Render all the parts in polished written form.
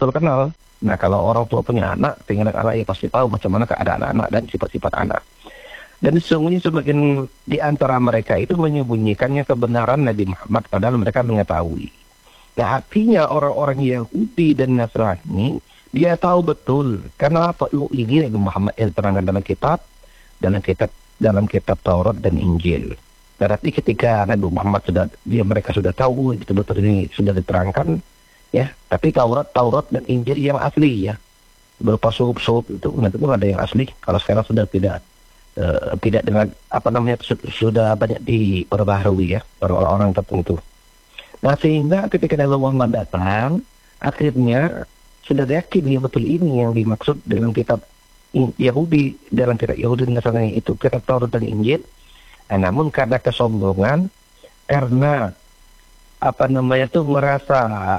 terkenal. Nah, kalau orang tua punya anak, pengen anak ya pasti tahu macam mana keadaan anak dan sifat-sifat anak. Dan sesungguhnya sebagian di antara mereka itu menyembunyikannya kebenaran Nabi Muhammad padahal mereka mengetahui. Nah, artinya orang-orang Yahudi dan Nasrani dia tahu betul kenapa ini Nabi Muhammad yang terangkan dalam kitab Taurat dan Injil. Berarti ketika Nabi Muhammad mereka sudah tahu betul-betul ini sudah diterangkan, ya. Tapi Taurat dan Injil yang asli, ya, berupa suhuf itu nanti pun ada yang asli. Kalau sekarang sudah tidak dengan sudah banyak diperbaharui, ya, orang-orang tertentu. Nah, sehingga ketika Nabi Muhammad datang, akhirnya sudah yakin ya betul ini yang dimaksud dalam kitab Yahudi, dalam kitab Yahudi dan Nasrani itu kitab Taurat dan Injil. Nah, namun karena kesombongan, karena merasa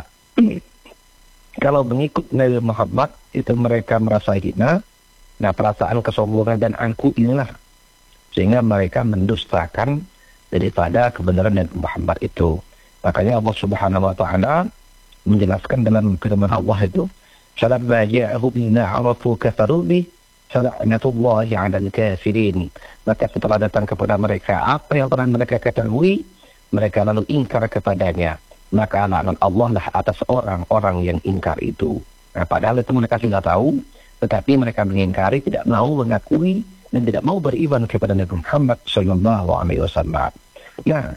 kalau mengikut Nabi Muhammad itu mereka merasa hina. Nah, perasaan kesombongan dan angku inilah sehingga mereka mendustakan daripada kebenaran Nabi Muhammad itu. Makanya Allah Subhanahu wa taala menjelaskan dalam firman Allah itu, "Falamma ja'ahum bima 'arafu kafaru bih, fala'natullahi 'alal kafirin." Maka setelah datang kepada mereka apa yang telah mereka ketahui, mereka lalu ingkar kepadanya. Maka laknat Allah lah atas orang-orang yang ingkar itu. Nah, padahal itu mereka sudah tahu, tetapi mereka mengingkari, tidak mau mengakui dan tidak mau beriman kepada Nabi Muhammad sallallahu alaihi wasallam. Ya,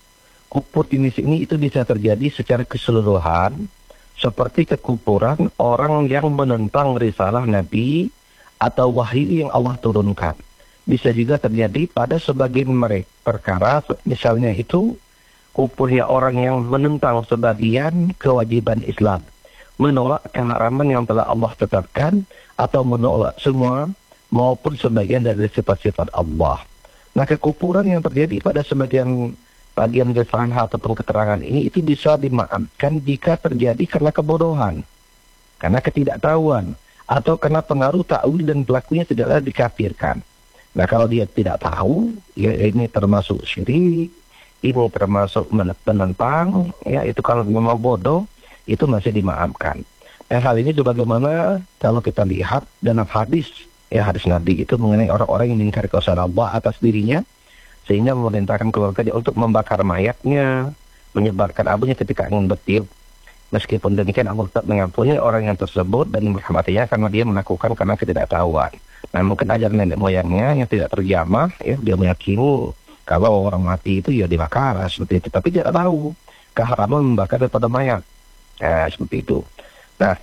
kufur jenis ini itu bisa terjadi secara keseluruhan, seperti kekufuran orang yang menentang risalah Nabi atau wahyu yang Allah turunkan. Bisa juga terjadi pada sebagian mereka perkara, misalnya itu kufurnya orang yang menentang sebagian kewajiban Islam, menolak keharaman yang telah Allah tetapkan, atau menolak semua maupun sebagian dari sifat-sifat Allah. Nah, kekufuran yang terjadi pada sebagian bagian kesalahan ataupun keterangan ini itu bisa dimaafkan jika terjadi karena kebodohan, karena ketidaktahuan, atau karena pengaruh ta'wil dan pelakunya tidaklah dikafirkan. Nah, kalau dia tidak tahu, ya ini termasuk syirik, ini termasuk menentang, ya itu kalau memang bodoh, itu masih dimaafkan. Hal ini juga bagaimana kalau kita lihat dalam hadis, ya hadis Nabi itu mengenai orang-orang yang mengingkari kuasa Allah atas dirinya, sehingga memerintahkan keluarganya untuk membakar mayatnya, menyebarkan abunya ketika angin bertiup. Meskipun demikian Allah tetap mengampuni orang yang tersebut dan merahmatinya karena dia melakukan karena ketidaktahuan. Nah, mungkin ajaran nenek moyangnya yang tidak terjamah, ya dia meyakini kalau orang mati itu ya dibakar seperti itu, tapi tidak tahu keharaman membakar daripada mayat. Seperti itu. Nah,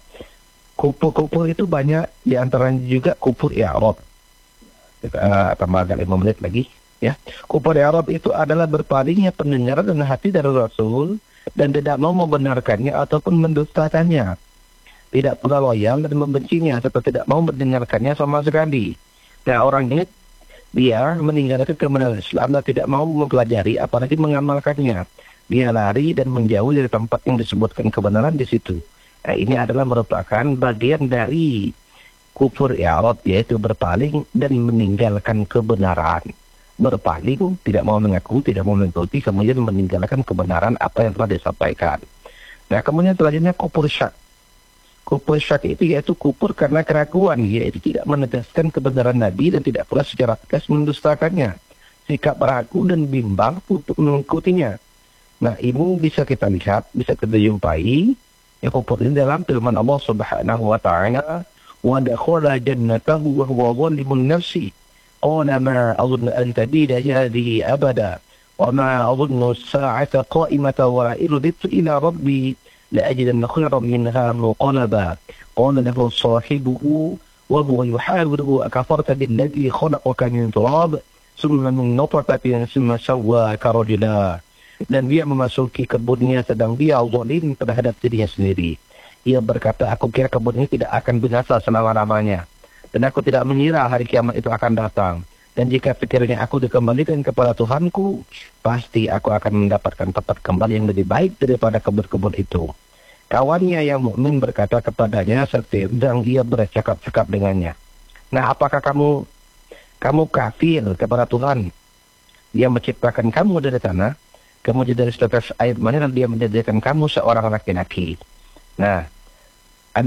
kufur itu banyak, diantaranya juga kufur i'rad. Kita tambahkan 5 menit lagi, ya. Kufur i'rad itu adalah berpalingnya pendengar dan hati dari Rasul dan tidak mau membenarkannya ataupun mendustakannya. Tidak pula loyal dan membencinya serta tidak mau mendengarkannya sama sekali. Nah, orang ini dia meninggalkan kebenaran Islam dan tidak mau mempelajari apalagi mengamalkannya. Dia lari dan menjauh dari tempat yang disebutkan kebenaran di situ. Nah, ini adalah merupakan bagian dari kufur i'rad, yaitu berpaling dan meninggalkan kebenaran. Berpaling, tidak mau mengaku, tidak mau mengikuti, kemudian meninggalkan kebenaran apa yang telah disampaikan. Nah, kemudian selanjutnya kufur syak. Kufur syak itu yaitu kufur karena keraguan, yaitu tidak menegaskan kebenaran Nabi dan tidak pula secara tegas mendustakannya. Sikap ragu dan bimbang untuk mengikutinya. Nah, ini bisa kita lihat, bisa kita jumpai ya kufur ini dalam firman Allah Subhanahu wa taala, "Wa dakhala jannatahu wa huwa zalimun nafsi. Qala ma adunnu an tabida hadhihi abada. Wa ma adunnu as-sa'ata qa'imatan wa la irditu ila rabbi لأجدن خيرا منها منقلبا قال له صاحبه وهو يحاوره أكفرت بالذي خلقك من تراب ثم من نطفة ثم سواك رجلا." Dan dia memasuki kebunnya sedang dia zalim terhadap dirinya sendiri. Ia berkata, "Aku kira kebun ini tidak akan binasa selama-lamanya, dan aku tidak mengira hari kiamat itu akan datang. Dan jika pikirnya aku dikembalikan kepada Tuhanku, pasti aku akan mendapatkan tempat kembali yang lebih baik daripada kebun-kebun itu." Kawannya yang mukmin berkata kepadanya sedang dia bercakap-cakap dengannya, "Nah, apakah kamu kafir kepada Tuhan? Dia menciptakan kamu dari tanah, kemudian dari setetes air mani dan dia menjadikan kamu seorang laki-laki. Nah,